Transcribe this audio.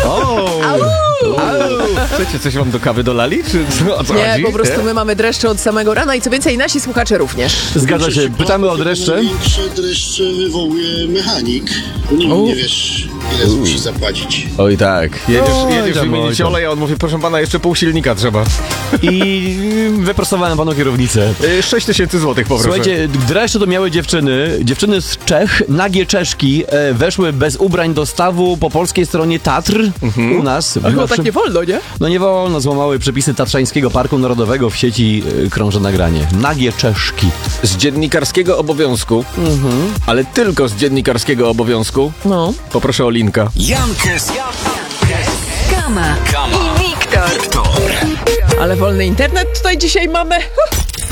Chcecie coś wam do kawy dolali, czy o co Nie, chodzi? po prostu my mamy dreszcze od samego rana i co więcej, nasi słuchacze również. Zgadza się, pytamy o dreszcze. Największe dreszcze wywołuje mechanik. Nigdy nie wiesz, ile musi zapłacić. Oj tak, jedziesz tam, wymienić tam. olej, a on mówi, proszę pana, jeszcze pół silnika trzeba. I wyprostowałem panu kierownicę. 6000 złotych poproszę. Słuchajcie, dreszcze to miały dziewczyny z Czech, nagie Czeszki, weszły bez ubrań do stawu po polskiej stronie Tatr u nas. A chyba tak nie wolno, nie? No nie wolno, złamały przepisy Tatrzańskiego Parku Narodowego, w sieci krąży nagranie. Nagie Czeszki. Z dziennikarskiego obowiązku, ale tylko z dziennikarskiego obowiązku, No. poproszę o linka. Jankes. Kama i Wiktor. Ale wolny internet tutaj dzisiaj mamy.